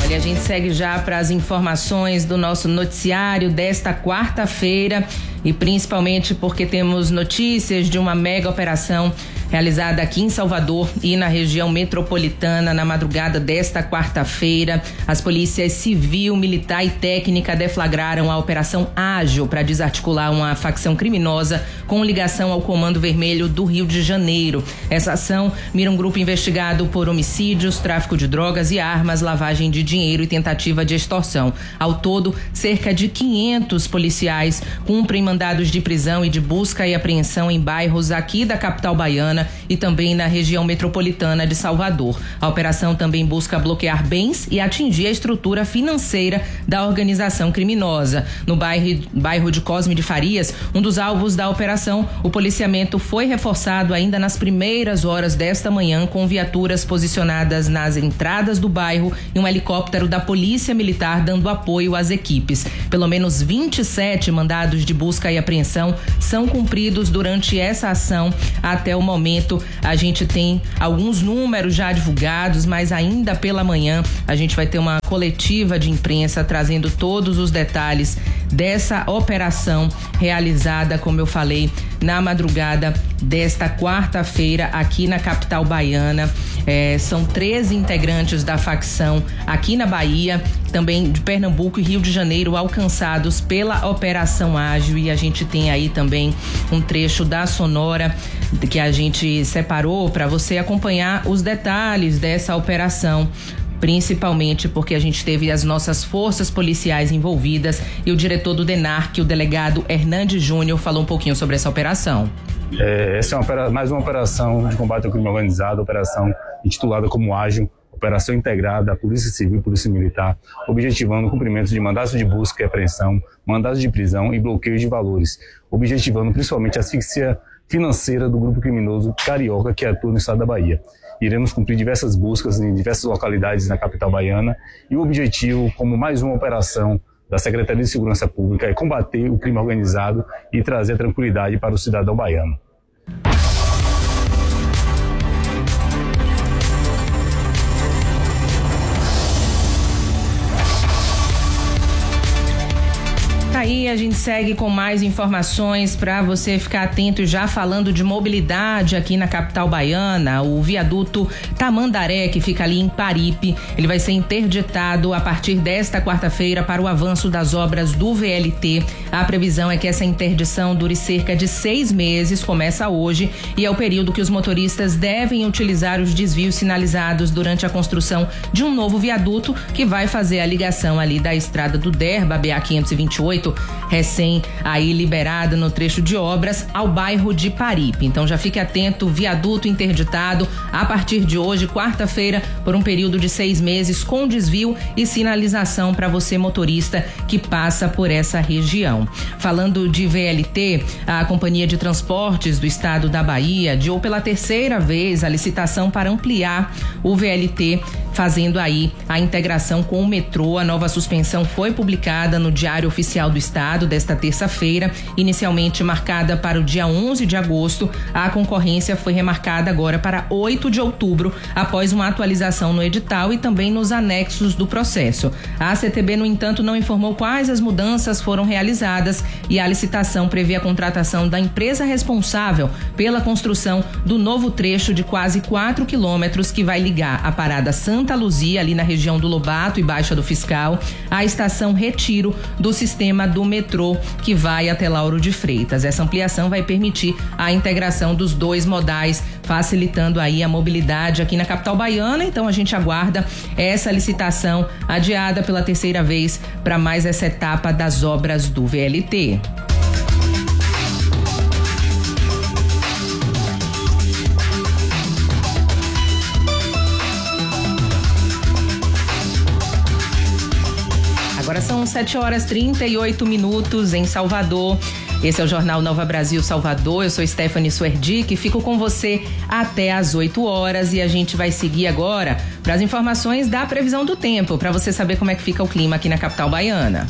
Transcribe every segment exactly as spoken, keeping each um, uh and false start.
Olha, a gente segue já para as informações do nosso noticiário desta quarta-feira e principalmente porque temos notícias de uma mega operação realizada aqui em Salvador e na região metropolitana na madrugada desta quarta-feira. As polícias civil, militar e técnica deflagraram a Operação Ágil para desarticular uma facção criminosa com ligação ao Comando Vermelho do Rio de Janeiro. Essa ação mira um grupo investigado por homicídios, tráfico de drogas e armas, lavagem de dinheiro e tentativa de extorsão. Ao todo, cerca de quinhentos policiais cumprem mandados de prisão e de busca e apreensão em bairros aqui da capital baiana e também na região metropolitana de Salvador. A operação também busca bloquear bens e atingir a estrutura financeira da organização criminosa. No bairro, bairro de Cosme de Farias, um dos alvos da operação, o policiamento foi reforçado ainda nas primeiras horas desta manhã com viaturas posicionadas nas entradas do bairro e um helicóptero da Polícia Militar dando apoio às equipes. Pelo menos vinte e sete mandados de busca e apreensão são cumpridos durante essa ação até o momento. A gente tem alguns números já divulgados, mas ainda pela manhã a gente vai ter uma coletiva de imprensa trazendo todos os detalhes dessa operação realizada, como eu falei, na madrugada desta quarta-feira aqui na capital baiana. É, são treze integrantes da facção aqui na Bahia, também de Pernambuco e Rio de Janeiro, alcançados pela Operação Ágil, e a gente tem aí também um trecho da sonora que a gente separou para você acompanhar os detalhes dessa operação, principalmente porque a gente teve as nossas forças policiais envolvidas e o diretor do DENARC, o delegado Hernandes Júnior, falou um pouquinho sobre essa operação. É, essa é uma, mais uma operação de combate ao crime organizado, operação intitulada como Ágil, operação integrada da Polícia Civil e Polícia Militar, objetivando o cumprimento de mandados de busca e apreensão, mandados de prisão e bloqueio de valores, objetivando principalmente a asfixia financeira do grupo criminoso Carioca que atua no estado da Bahia. Iremos cumprir diversas buscas em diversas localidades na capital baiana e o objetivo, como mais uma operação da Secretaria de Segurança Pública, é combater o crime organizado e trazer tranquilidade para o cidadão baiano. Aí a gente segue com mais informações para você ficar atento, já falando de mobilidade aqui na capital baiana. O viaduto Tamandaré, que fica ali em Paripe, ele vai ser interditado a partir desta quarta-feira para o avanço das obras do V L T. A previsão é que essa interdição dure cerca de seis meses, começa hoje, e é o período que os motoristas devem utilizar os desvios sinalizados durante a construção de um novo viaduto que vai fazer a ligação ali da estrada do Derba, B A quinhentos e vinte e oito, recém aí liberada no trecho de obras, ao bairro de Paripe. Então já fique atento, viaduto interditado a partir de hoje, quarta-feira, por um período de seis meses, com desvio e sinalização para você motorista que passa por essa região. Falando de V L T, a Companhia de Transportes do Estado da Bahia adiou pela terceira vez a licitação para ampliar o V L T, fazendo aí a integração com o metrô. A nova suspensão foi publicada no Diário Oficial do Estado desta terça-feira, inicialmente marcada para o dia onze de agosto. A concorrência foi remarcada agora para oito de outubro, após uma atualização no edital e também nos anexos do processo. A C T B, no entanto, não informou quais as mudanças foram realizadas e a licitação prevê a contratação da empresa responsável pela construção do novo trecho de quase quatro quilômetros que vai ligar a Parada Santa Luzia, ali na região do Lobato e Baixa do Fiscal, à estação Retiro do sistema do metrô que vai até Lauro de Freitas. Essa ampliação vai permitir a integração dos dois modais, facilitando aí a mobilidade aqui na capital baiana. Então a gente aguarda essa licitação adiada pela terceira vez para mais essa etapa das obras do V L T. Agora são sete horas e trinta e oito minutos em Salvador. Esse é o Jornal Nova Brasil Salvador. Eu sou Stephanie Suerdick e fico com você até às oito horas. E a gente vai seguir agora para as informações da previsão do tempo, para você saber como é que fica o clima aqui na capital baiana.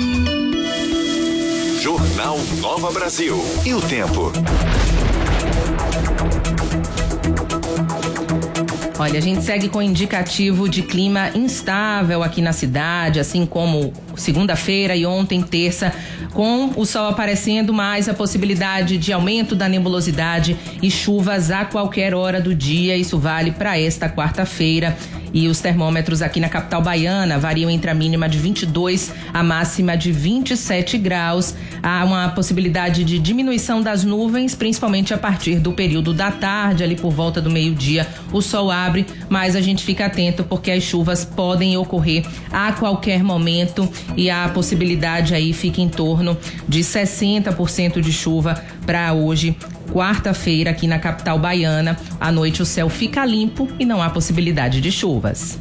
Jornal Nova Brasil. E o tempo? Olha, a gente segue com indicativo de clima instável aqui na cidade, assim como segunda-feira e ontem, terça, com o sol aparecendo, mais a possibilidade de aumento da nebulosidade e chuvas a qualquer hora do dia. Isso vale para esta quarta-feira. E os termômetros aqui na capital baiana variam entre a mínima de vinte e dois, a máxima de vinte e sete graus. Há uma possibilidade de diminuição das nuvens, principalmente a partir do período da tarde, ali por volta do meio-dia, o sol abre, mas a gente fica atento porque as chuvas podem ocorrer a qualquer momento e a possibilidade aí fica em torno de sessenta por cento de chuva para hoje, quarta-feira, aqui na capital baiana. À noite o céu fica limpo e não há possibilidade de chuvas.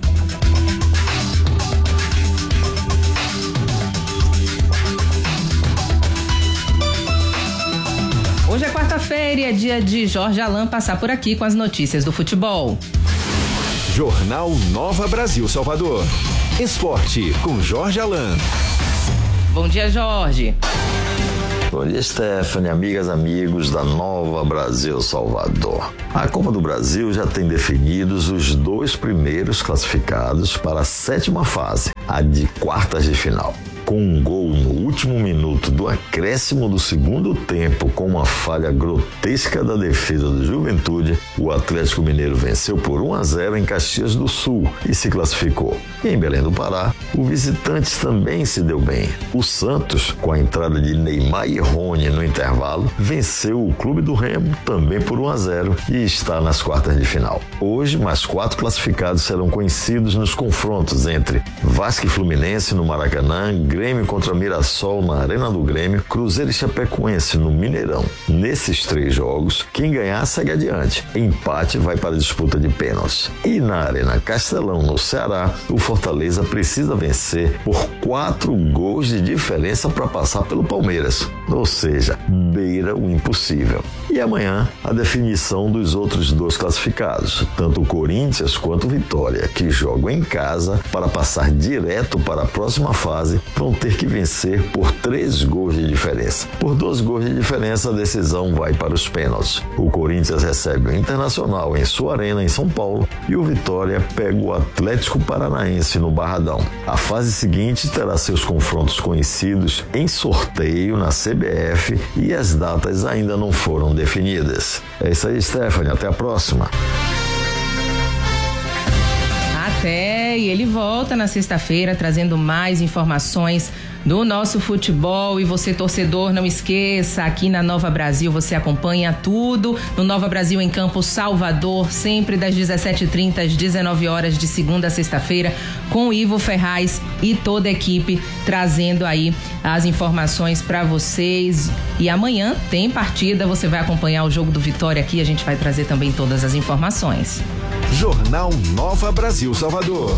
Hoje é quarta-feira e é dia de Jorge Alain passar por aqui com as notícias do futebol. Jornal Nova Brasil Salvador. Esporte com Jorge Alain. Bom dia, Jorge. Bom dia, Stephanie, amigas, amigos da Nova Brasil Salvador. A Copa do Brasil já tem definidos os dois primeiros classificados para a sétima fase, a de quartas de final. Com um gol no último minuto do acréscimo do segundo tempo, com uma falha grotesca da defesa do Juventude, o Atlético Mineiro venceu por um a zero em Caxias do Sul e se classificou. E em Belém do Pará, o visitante também se deu bem. O Santos, com a entrada de Neymar e Rony no intervalo, venceu o Clube do Remo também por um a zero e está nas quartas de final. Hoje, mais quatro classificados serão conhecidos nos confrontos entre Vasco e Fluminense no Maracanã, Grêmio contra Mirassol na Arena do Grêmio, Cruzeiro e Chapecoense no Mineirão. Nesses três jogos, quem ganhar segue adiante. Empate vai para a disputa de pênaltis. E na Arena Castelão, no Ceará, o Fortaleza precisa vencer por quatro gols de diferença para passar pelo Palmeiras. Ou seja, beira o impossível. E amanhã, a definição dos outros dois classificados, tanto o Corinthians quanto o Vitória, que jogam em casa para passar direto para a próxima fase, vão ter que vencer por três gols de diferença. Por dois gols de diferença, a decisão vai para os pênaltis. O Corinthians recebe o Internacional em sua arena em São Paulo e o Vitória pega o Atlético Paranaense no Barradão. A fase seguinte terá seus confrontos conhecidos em sorteio na C B F e as datas ainda não foram definidas. É isso aí, Stephanie. Até a próxima. Até, e ele volta na sexta-feira trazendo mais informações do nosso futebol. E você, torcedor, não esqueça, aqui na Nova Brasil você acompanha tudo no Nova Brasil em Campo Salvador, sempre das dezessete e trinta às dezenove horas de segunda a sexta-feira, com o Ivo Ferraz e toda a equipe trazendo aí as informações para vocês. E amanhã tem partida, você vai acompanhar o jogo do Vitória aqui, a gente vai trazer também todas as informações. Jornal Nova Brasil Salvador.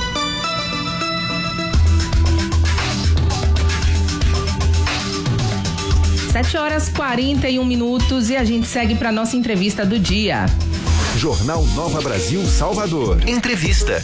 sete horas e quarenta e um minutos e a gente segue para nossa entrevista do dia. Jornal Nova Brasil Salvador. Entrevista.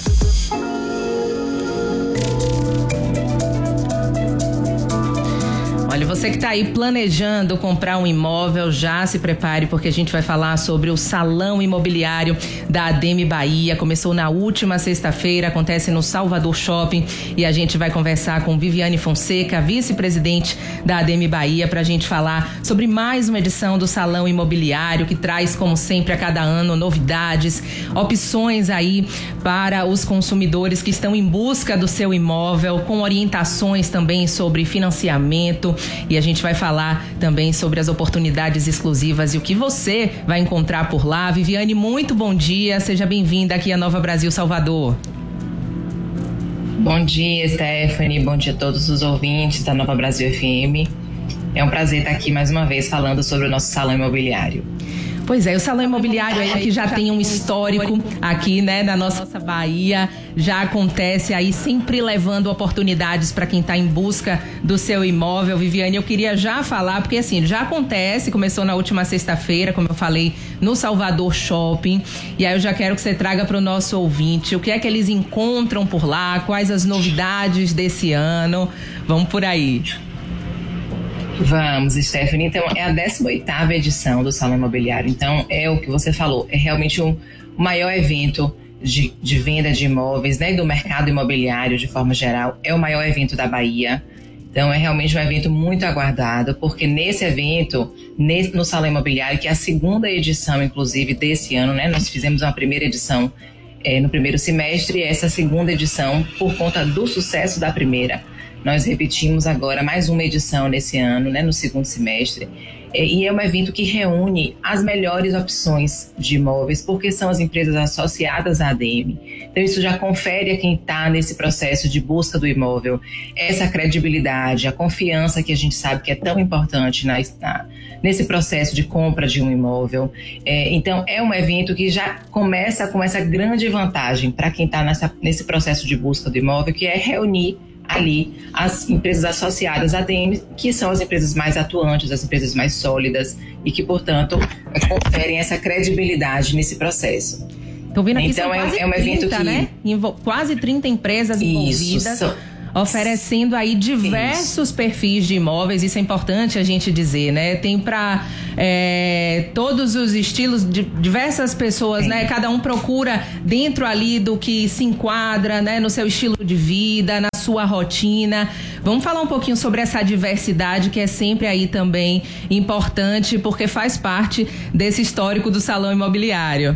Olha, você que está aí planejando comprar um imóvel, já se prepare, porque a gente vai falar sobre o Salão Imobiliário da Ademe Bahia. Começou na última sexta-feira, acontece no Salvador Shopping, e a gente vai conversar com Viviane Fonseca, vice-presidente da Ademe Bahia, para a gente falar sobre mais uma edição do Salão Imobiliário, que traz, como sempre, a cada ano, novidades, opções aí para os consumidores que estão em busca do seu imóvel, com orientações também sobre financiamento. E a gente vai falar também sobre as oportunidades exclusivas e o que você vai encontrar por lá. Viviane, muito bom dia, seja bem-vinda aqui à Nova Brasil Salvador. Bom dia, Stephanie, bom dia a todos os ouvintes da Nova Brasil F M. É um prazer estar aqui mais uma vez falando sobre o nosso salão imobiliário. Pois é, o Salão Imobiliário aí que já tem um histórico aqui, né, na nossa Bahia, já acontece aí sempre levando oportunidades para quem está em busca do seu imóvel. Viviane, eu queria já falar, porque assim, já acontece, começou na última sexta-feira, como eu falei, no Salvador Shopping, e aí eu já quero que você traga para o nosso ouvinte o que é que eles encontram por lá, quais as novidades desse ano. Vamos por aí. Vamos, Stephanie. Então, é a décima oitava edição do Salão Imobiliário. Então, é o que você falou, é realmente o maior evento de, de venda de imóveis, né, do mercado imobiliário de forma geral. É o maior evento da Bahia. Então, é realmente um evento muito aguardado, porque nesse evento, nesse, no Salão Imobiliário, que é a segunda edição, inclusive, desse ano, né? Nós fizemos uma primeira edição é, no primeiro semestre, e essa segunda edição, por conta do sucesso da primeira, nós repetimos agora mais uma edição nesse ano, né? No segundo semestre. E é um evento que reúne as melhores opções de imóveis, porque são as empresas associadas à A D M. Então, isso já confere a quem está nesse processo de busca do imóvel essa credibilidade, a confiança que a gente sabe que é tão importante na, na, nesse processo de compra de um imóvel. É, então, é um evento que já começa com essa grande vantagem para quem está nesse processo de busca do imóvel, que é reunir ali as empresas associadas à A D M, que são as empresas mais atuantes, as empresas mais sólidas e que, portanto, conferem essa credibilidade nesse processo. Estou vendo aqui, então, são quase é, é um evento trinta, que... né? Envol... Quase trinta empresas envolvidas. Isso, são... oferecendo aí diversos Isso. perfis de imóveis. Isso é importante a gente dizer, né? Tem para é, todos os estilos, de diversas pessoas, Sim. né? Cada um procura dentro ali do que se enquadra, né? No seu estilo de vida, na sua rotina. Vamos falar um pouquinho sobre essa diversidade, que é sempre aí também importante, porque faz parte desse histórico do Salão Imobiliário.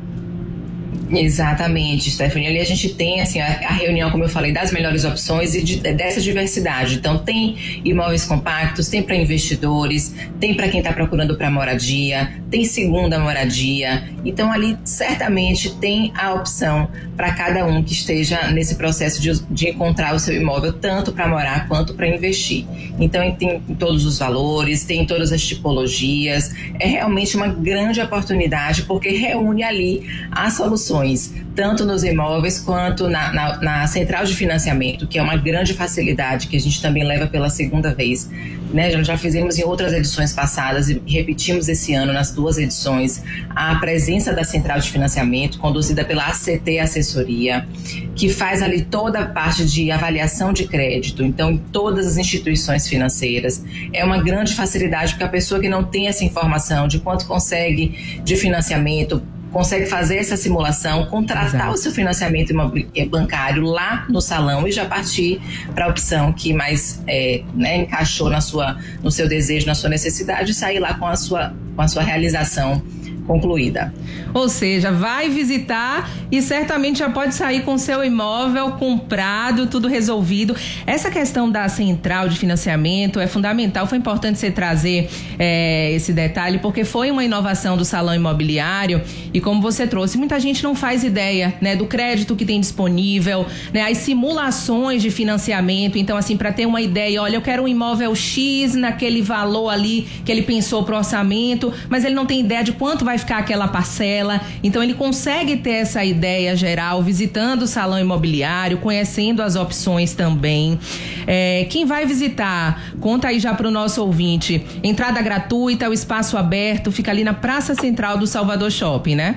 Exatamente, Stephanie. Ali a gente tem assim, a, a reunião, como eu falei, das melhores opções e de, dessa diversidade. Então, tem imóveis compactos, tem para investidores, tem para quem está procurando para moradia, tem segunda moradia. Então, ali certamente tem a opção para cada um que esteja nesse processo de, de encontrar o seu imóvel, tanto para morar quanto para investir. Então, tem todos os valores, tem todas as tipologias. É realmente uma grande oportunidade, porque reúne ali as soluções, tanto nos imóveis quanto na, na, na central de financiamento, que é uma grande facilidade que a gente também leva pela segunda vez. Né? Já, já fizemos em outras edições passadas e repetimos esse ano nas duas edições a presença da central de financiamento, conduzida pela A C T Assessoria, que faz ali toda a parte de avaliação de crédito, então em todas as instituições financeiras. É uma grande facilidade, porque a pessoa que não tem essa informação de quanto consegue de financiamento, consegue fazer essa simulação, contratar Exato. O seu financiamento bancário lá no salão e já partir para a opção que mais é, né, encaixou na sua, no seu desejo, na sua necessidade, e sair lá com a sua, com a sua realização concluída. Ou seja, vai visitar e certamente já pode sair com seu imóvel comprado, tudo resolvido. Essa questão da central de financiamento é fundamental, foi importante você trazer é, esse detalhe, porque foi uma inovação do Salão Imobiliário e, como você trouxe, muita gente não faz ideia, né, do crédito que tem disponível, né, as simulações de financiamento. Então, assim, para ter uma ideia, olha, eu quero um imóvel X naquele valor ali que ele pensou pro orçamento, mas ele não tem ideia de quanto vai ficar aquela parcela. Então, ele consegue ter essa ideia geral visitando o Salão Imobiliário, conhecendo as opções também. É, quem vai visitar, conta aí já para o nosso ouvinte, entrada gratuita, o espaço aberto, fica ali na Praça Central do Salvador Shopping, né?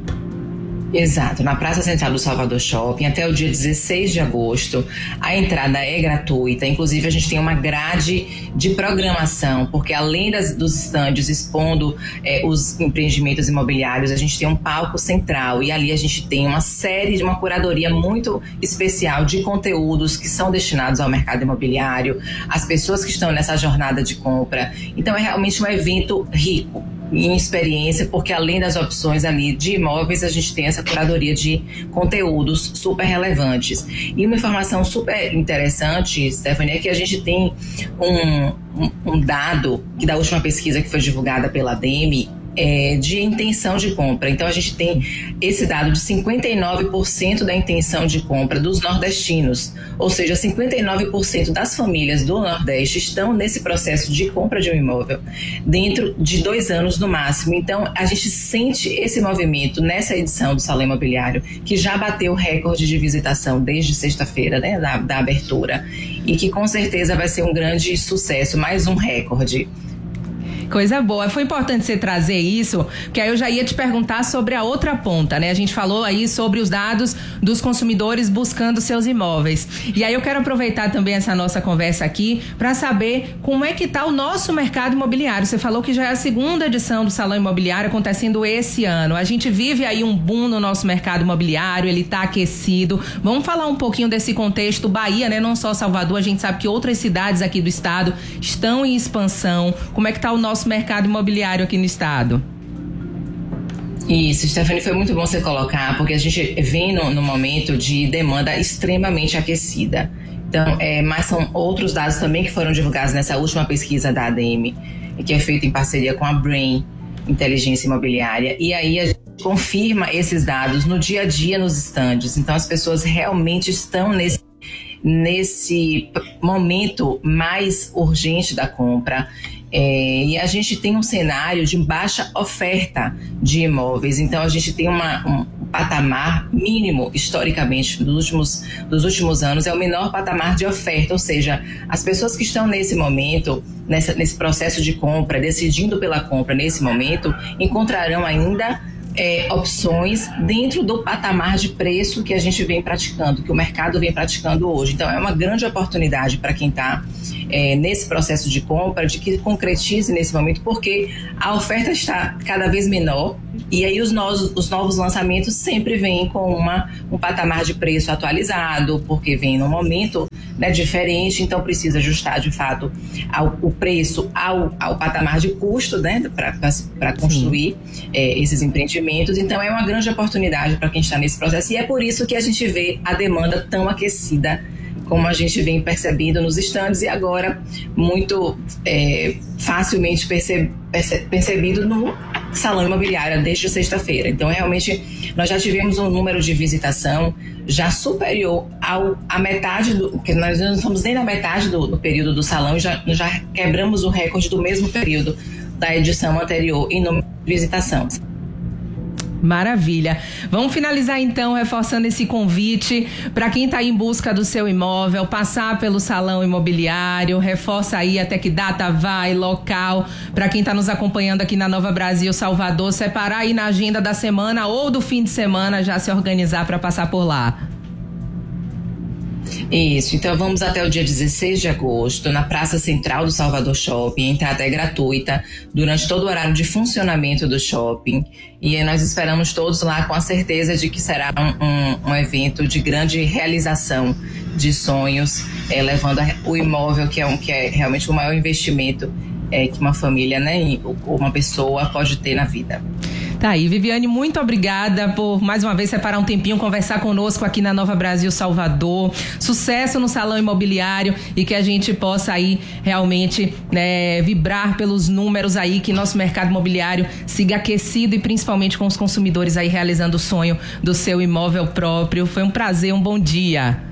Exato, na Praça Central do Salvador Shopping, até o dia dezesseis de agosto. A entrada é gratuita, inclusive a gente tem uma grade de programação, porque além das, dos estandes expondo é, os empreendimentos imobiliários, a gente tem um palco central e ali a gente tem uma série de uma curadoria muito especial de conteúdos que são destinados ao mercado imobiliário, às pessoas que estão nessa jornada de compra. Então é realmente um evento rico em experiência, porque além das opções ali de imóveis, a gente tem essa curadoria de conteúdos super relevantes. E uma informação super interessante, Stephanie, é que a gente tem um, um, um dado que da última pesquisa que foi divulgada pela A D M, É, de intenção de compra. Então a gente tem esse dado de cinquenta e nove por cento da intenção de compra dos nordestinos, ou seja, cinquenta e nove por cento das famílias do Nordeste estão nesse processo de compra de um imóvel dentro de dois anos no máximo. Então a gente sente esse movimento nessa edição do Salão Imobiliário, que já bateu o recorde de visitação desde sexta-feira, né, da, da abertura, e que com certeza vai ser um grande sucesso, mais um recorde. Coisa boa. Foi importante você trazer isso, porque aí eu já ia te perguntar sobre a outra ponta, né? A gente falou aí sobre os dados dos consumidores buscando seus imóveis. E aí eu quero aproveitar também essa nossa conversa aqui para saber como é que está o nosso mercado imobiliário. Você falou que já é a segunda edição do Salão Imobiliário acontecendo esse ano. A gente vive aí um boom no nosso mercado imobiliário, ele está aquecido. Vamos falar um pouquinho desse contexto Bahia, né? Não só Salvador, a gente sabe que outras cidades aqui do estado estão em expansão. Como é que está o nosso mercado imobiliário aqui no estado? Isso, Stephanie, foi muito bom você colocar, porque a gente vem no, no momento de demanda extremamente aquecida. Então, é, mas são outros dados também que foram divulgados nessa última pesquisa da A D M, que é feita em parceria com a Brain Inteligência Imobiliária, e aí a gente confirma esses dados no dia a dia nos estandes. Então, as pessoas realmente estão nesse nesse momento mais urgente da compra. É, e a gente tem um cenário de baixa oferta de imóveis, então a gente tem uma, um patamar mínimo, historicamente, dos últimos, dos últimos anos, é o menor patamar de oferta, ou seja, as pessoas que estão nesse momento, nessa, nesse processo de compra, decidindo pela compra nesse momento, encontrarão ainda É, opções dentro do patamar de preço que a gente vem praticando, que o mercado vem praticando hoje. Então, é uma grande oportunidade para quem está é, nesse processo de compra, de que concretize nesse momento, porque a oferta está cada vez menor e aí os novos, os novos lançamentos sempre vêm com uma, um patamar de preço atualizado, porque vem num momento, né, diferente, então precisa ajustar de fato ao, o preço ao, ao patamar de custo, né, para construir é, esses empreendimentos. Então é uma grande oportunidade para quem está nesse processo, e é por isso que a gente vê a demanda tão aquecida, como a gente vem percebendo nos estandes e agora muito é, facilmente perce, perce, percebido no Salão Imobiliário desde sexta-feira. Então realmente nós já tivemos um número de visitação já superior ao, à metade do, porque nós não estamos nem na metade do, do período do salão, e já, já quebramos o recorde do mesmo período da edição anterior em número de visitação. Maravilha. Vamos finalizar então reforçando esse convite para quem está em busca do seu imóvel, passar pelo Salão Imobiliário, reforça aí até que data vai, local, para quem está nos acompanhando aqui na Nova Brasil Salvador, separar aí na agenda da semana ou do fim de semana, já se organizar para passar por lá. Isso, então vamos até o dia dezesseis de agosto na Praça Central do Salvador Shopping. A entrada é gratuita durante todo o horário de funcionamento do shopping, e aí nós esperamos todos lá com a certeza de que será um, um, um evento de grande realização de sonhos, é, levando a, o imóvel, que é, um, que é realmente o maior investimento é, que uma família, né, ou uma pessoa pode ter na vida. Tá aí, Viviane, muito obrigada por mais uma vez separar um tempinho, conversar conosco aqui na Nova Brasil Salvador. Sucesso no Salão Imobiliário e que a gente possa aí realmente, né, vibrar pelos números aí, que nosso mercado imobiliário siga aquecido e principalmente com os consumidores aí realizando o sonho do seu imóvel próprio. Foi um prazer, um bom dia.